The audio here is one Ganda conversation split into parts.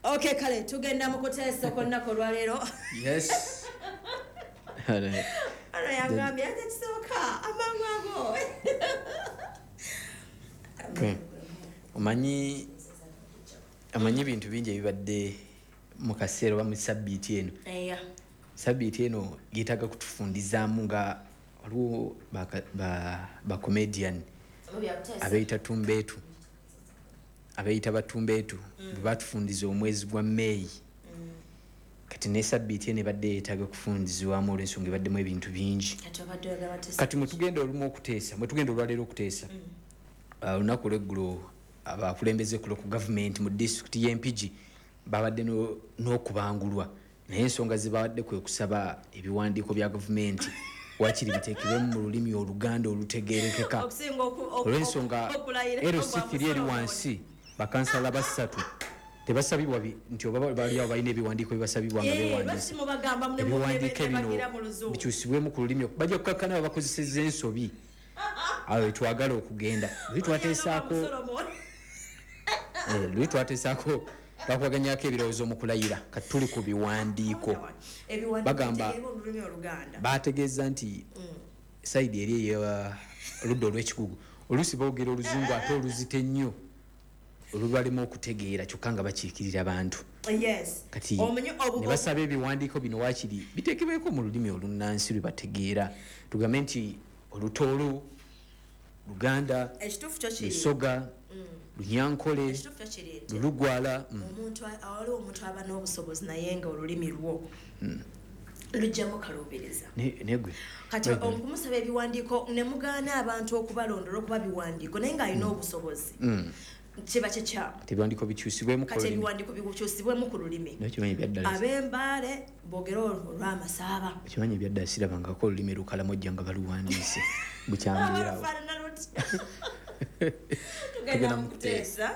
Okay, kale tugenda mu kuteesa konna kolwalero. Yes. Ano yangambye ate kisooka amangu ago. Omanyi bintu bingi ebibadde mu kaseera oba mu sabbiiti eno. Sabbiiti eno yeetaaga kutufundizaamu nga waliwo ba comedian abeeyita Tumbeetu abeeyita Batumbeetu bwe batufundiza omwezi gwa May. Kati ne sabbiiti eno ebadde yeetaaga kufundizibwamu olw'ensonga ebaddemu ebintu bingi. Kati mwe tugenda olumu okuteesa mwe tugenda olwaleero okuteesa olunaku lw'eggulo abakulembeze ku gavumenti mu disitulikiti y'Empigi babadde n'okubangulwa naye ensonga ze babadde kwe kusaba ebiwandiiko bya gavumenti wakiri biteekebwemu mu lulimi Oluganda olutegeerekeka olw'ensonga RC3 eri wansi bakansala basatu tebasabibwa nti oba bali awo balina ebiwandiiko bibasabibwa nga beewandiisa ebiwandiiko ebino bikyusibwemu ku lulimi bajja kukakkana bakozesezza ensobi awo twagala okugenda lwe twateesaako bakwaganyako ebirowoozo mu kulayira kati tuli ku biwandiiko bagamba bategeeza nti sayidi eri ey'oludda olw'ekikugu oluusi boogera oluzungu ate oluzite nnyo olubalema okutegeera kyokka nga bakiikirira abantu kati ne basaba ebiwandiiko bino waakiri biteekebweko mu lulimi olunnansi lwe bategeera tugambe nti Olutoolo Luganda Lusoga Lunyankole Lulugwala omuntu aba n'obusobozi naye nga olulimi lwo lujjamu kalubiriza negwe kati okumusaba ebiwandiiko ne mugaana abantu okubalondola okuba biwandiiko naye ng'alina obusobozi kiba kikyamu ebiwandiiko bikyusibwemu kati ebiwandiiko bikyusibwemu ku lulimi ab'embaale boogera olw'amasaaba okimanyi ebyaddala sirabangako olulimi Lukalamojja nga baluwandiise bukyambirawo tugenda mu kuteesa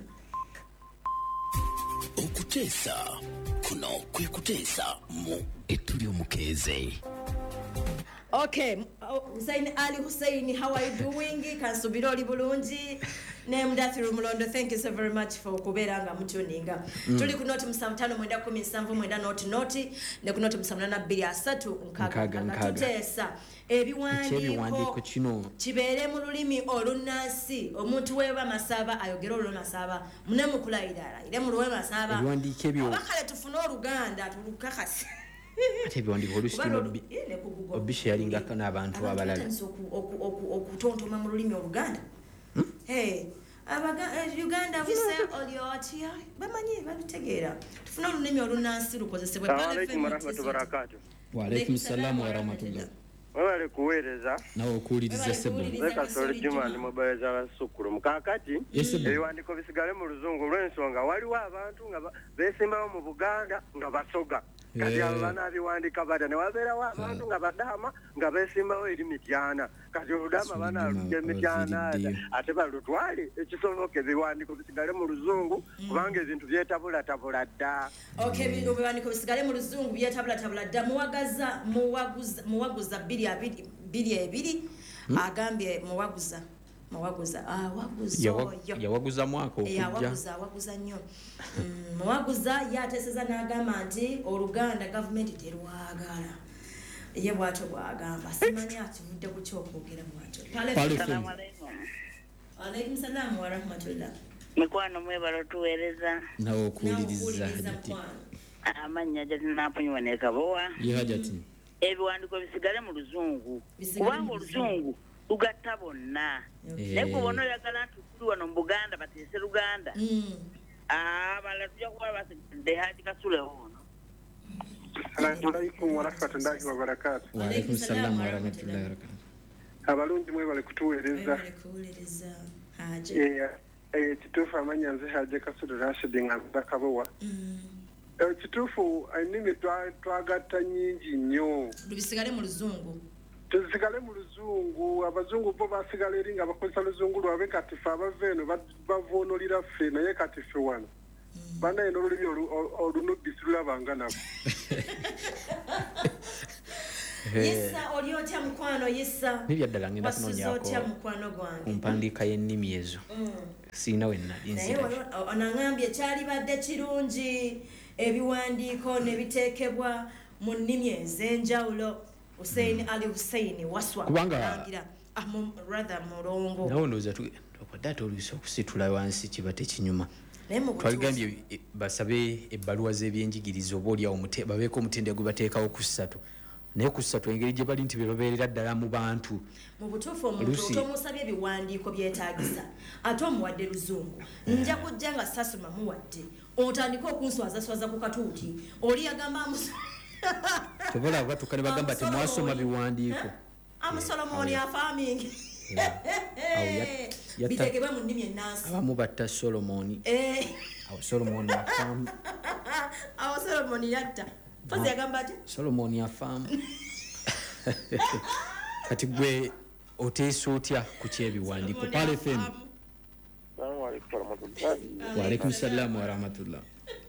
okuteesa kuno kwe kuteesa mu Ettuli Omukeeze. Okay, Hussein Ali Hussein, how are you doing? Kansubira oli bulungi. Name Dathru Mulondo, thank you so very much for kuberanga mutuninga. Tuli ku noti 517 noti ne ku noti 823 nkaga tuteesa ebiwandiiko kino kibeere mu lulimi olunnansi omuntu weeba masaba ayogera olunnasaba mune mukulayira ire mu lulimi masaba ebiwandiiko ebyo abakale tufune Oluganda tulukakasi ate ebiwandiiko olusikino obishe yalingako n'abantu abalala okutontoma mu lulimi Oluganda. Uganda we say oliotia bamanyi babitegeera tufuna olulimi olunnansi lukozesebwe wa alaykum salaam wa rahmatullah wale kuweereza nawe okuwuliriza sebo leka soli juma ndi mobayiza abasukulu mukakati ebiwandiiko bisigale mu luzungu olw'ensonga waliwo abantu nga beesimbawo mu Buganda nga basoga kati abo banaabiwandika bata ne wabeerawo abantu nga badama nga beesimbawo eri Mityana kati oludama banaaludde Mityana ate balutwale ekisoboka ebiwandiiko bisigale mu luzungu kubanga ebintu byetabulatabula dda. Okay, ebintu biwandiiko bisigale mu luzungu byetabulatabula dda. Muwaguza 2 agambye muwaguza yawaguza mwaka okujja yawaguza nnyo muwaguza yateeseza n'agamba nti Oluganda gavumenti terwagala ye bw'atyo bw'agamba simanyi akivudde ku kyokwogera bw'atyo. Alaykum salaam wa rahmatullah. Mikwano mwebalo tuweereza nawe okuwuliriza amannya Namponywa ne Kabowa yehajati ebiwandiiko bisigale mu luzungu kubanga oluzungu lugatta bonna naye kubona oyagala nti tuli wano mu Buganda bateese Luganda abalala tujja kuba basigedde Haji Kasule ono. Alaykum wa rahmatullahi wa barakatuh. Wa alaykum salaam wa rahmatullahi wa barakatuh. Abalungi mwebale kutuweereza kituufu amanya nze Haji Kasule Rashid nga Kabowa. Kituufu ennimi twagatta nnyingi nnyo lubisigale mu luzungu tusigale mu luzungu abazungu bo basigala eri nga bakozesa luzungu lwabe kati ffe abava eno bavoonolera ffe naye kati ffe wano banaye n'olulimi olunudisi lulabanga nabo Yissa oli otya mukwano Yissa? Nibyadala ngenda kunoonyako. Otya mukwano gwange. Kumpandiika y'ennimi ezo. Siina wenna naye onangambye kyalibadde kirungi ebiwandiiko ne biteekebwa mu nnimi ez'enjawulo. Hussein Ali Hussein Waswa kulangira rather mulongo nawo ndowooza okwadde oluusi okusitula wansi kiba tekinyuma twagambye basabe ebbaluwa z'ebyenjigiriza oba oliawo babeeko omutendera gwe bateekawo ku 3 naye ku 3 engeri gye bali nti be babeerera ddala mu bantu mu butuufu omuntu otomusabye ebiwandiiko byetaagisa ate omuwadde luzungu nja kujja nga sasoma muwadde otandika okunswazaswaza ku katuuti oli yagamba tobola batukane bagamba temwasoma biwandiiko Solomoni farming bitekebwe mu nnimi ennansi abamu batta Solomoni Solomoni afaamu Solomoni yatta pozi yagamba ati Solomoni afaamu kati gwe oteesa otya ku kyebiwandiiko Pale FM wa alaikum salaam wa rahmatullah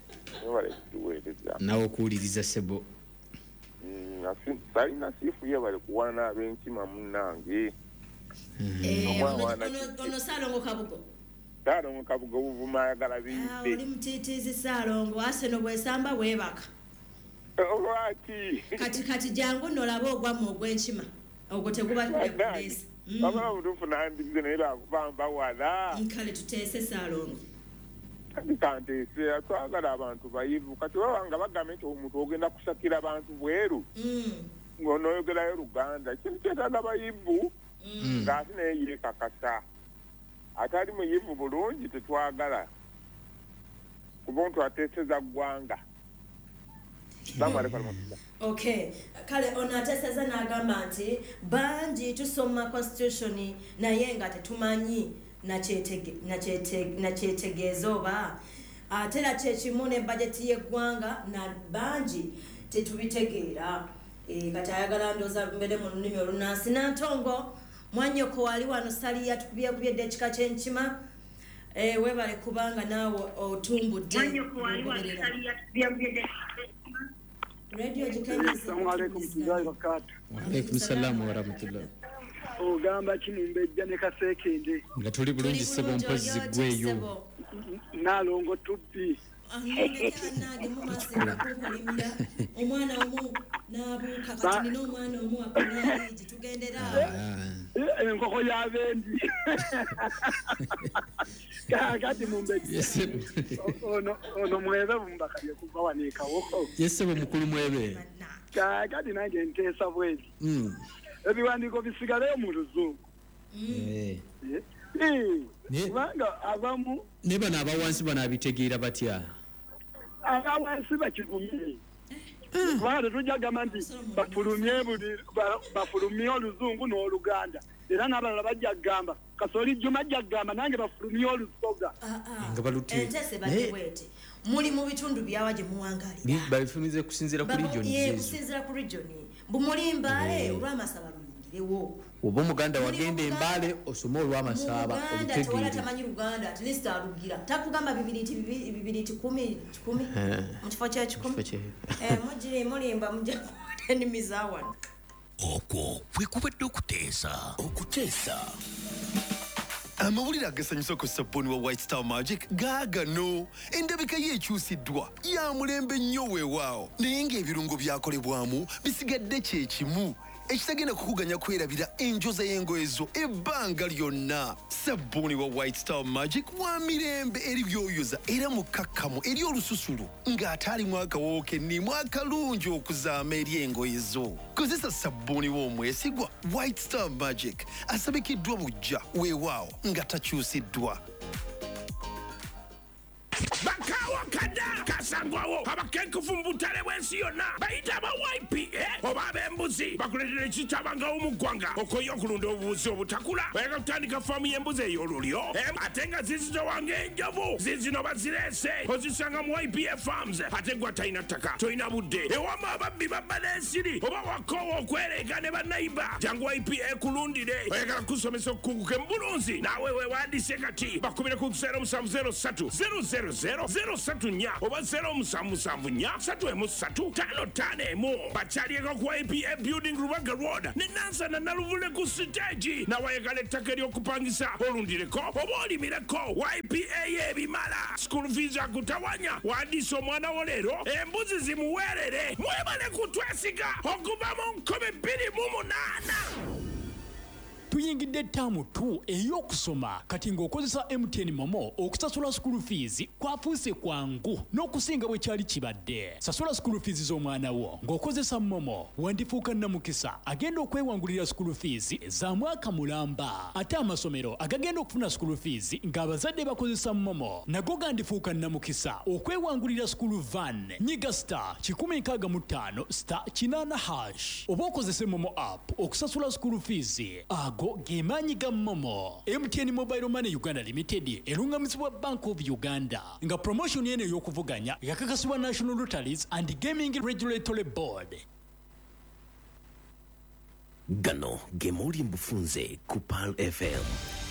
nawe okuwuliriza sebo salina sifu ye bali kuwana ab'enkima munnange ono Salongo Kabugo Salongo Kabugo buvuma ayagala biyite oli mutiitiizi Salongo Aseno bwesamba weebaka olwaki kati jangu nolaba ogwamma ogw'enkima ogwo teguba tukuleesa abala butuufu nandize naye lwakubamba wala nkale tuteese Salongo kati kanteese atwagala abantu bayivu kati wabanga bagamba nti omuntu ogenda kusakira abantu bweru ng'onoyogerayo Luganda kintu kyetaaga bayivu ng'ate naye yeekakasa ate ali muyivu bulungi tetwagala kuba omuntu ateeseza ggwanga. Okay, kale ono ateeseza n'agamba nti bangi tusoma constitution naye nga tetumanyi nakyetegeeza oba ate era kyekimu ne bajeti y'eggwanga na bangi tetubitegeera kati ayagala ndooza mbere mu lulimi olunnansi Nantongo mwanyoko wali wano sali yatukubyekubye ekika ky'enkima webale kubanga naawe otumbudde Radio Jikanyeze. Assalamu alaikum tuzayi bakatu. Wa alaikum salaam wa rahmatullah. Ogamba Kinimbeja ne Kasekende. Nga tuli bulungi sebo mpozi gweyo. Nalongo tubbi. Omwana omu nabuuka kati nina omwana omu akulyaji tugendera enkoko yabendi kati Mumbeja ono mwebe mumbakaliye kuva wanekawoko yesebo mukulu mwebe kati nange nteesa bwezi ebiwandiiko bisigaleyo mu luzungu kubanga abamu ne bano abawansi bano abitegeera batya abawansi bakigumye kubanga tetujagamba nti bafulumye oluzungu n'oluganda era n'abalala bajja kugamba Kasoli Juma ajja kugamba nange bafulumye olusoga nga balutye entese badibwete muli mu bitundu byawa gye muwangalira babifumize kusinzira ku region kusinzira ku region bumuli Mbale olw'amasaba lulungirewo oba omuganda wagenda Mbale osoma olw'amasaba olutegeere tewala tamanyi Luganda at least alugira takugamba bibiri 10 mu kifo kya 10 mujiri mulimba mujja ennimi zaawana okwo bwe kubadde okuteesa amawulire agasanyusa ku sabbuuni wa White Star Magic gaagano endabika ye ekyusiddwa ya mulembe nnyo weewaawo naye ng'ebirungo byakolebwamu bisigadde kye kimu ekitagenda kukuganya kwerabira enjoza y'engoye zo ebbanga lyonna. Sabbuuni wa White Star Magic wa mirembe eri byoyoza era mukakkamu eri olususulu ng'ate alimu akawoowo kennimu akalungi okuzaama eri engoye zo. Kozesa sabbuuni w'omwesigwa White Star Magic asabikiddwa bujja weewaawo nga takyusiddwa. Bakawa kada kasangwawo abakenkufu mbutale bwensi yonna bayita aba YPA oba ab'embuzi bakuletera ekitabanga omuggwanga okoye okulunda obubuzi obutakula bayaka kutandika faamu y'embuzi ey'olulyo ate nga zizino wange enjovu zizino bazireese ozisanga mu YPA Farms ate gwa talina ttaka tolina budde ewama ababbi babba n'ensiri oba wakoowa okwereega ne bannayiba jangu YPA ekulundire oyagala kusomesa okukunguka embulunzi naawe weewandiise kati bakubire ku 0703 000 034 oba 0 0774 bakyalieko ku APA Building Rubaga Road ne Nansana Naluvule ku stage nawayagala ettaka ery'okupangisa olundireko oba olimireko YPA y'ebimala school fees akutawanya wandiisa omwana wo leero embuzi zimuweerere mwebale kutwesiga okuva mu 2028. tuyingidde ttaamu 2 ey'okusoma kati ng'okozesa MTN Momo okusasula school fees kwafuuse kwangu n'okusinga bwe kyali kibadde. Sasula school fees z'omwana wo ng'okozesa Momo wandifuuka nnamukisa agenda okwewangulira school fees za mwaka mulamba. Ate amasomero agagenda okufuna school fees ng'abazadde bakozesa Momo nago gandifuuka nnamukisa okwewangulira school van. Nyiga star 165 star 8 oba okozese Momo app okusasula school fees gemaanyi ga Momo. MTN Mobile Money Uganda Limited erungamizibwa Bank of Uganda nga promotion yene y'okuvuganya yakakasibwa National Lotteries and Gaming Regulatory Board. Gano gemuli mbufunze ku PAL FM.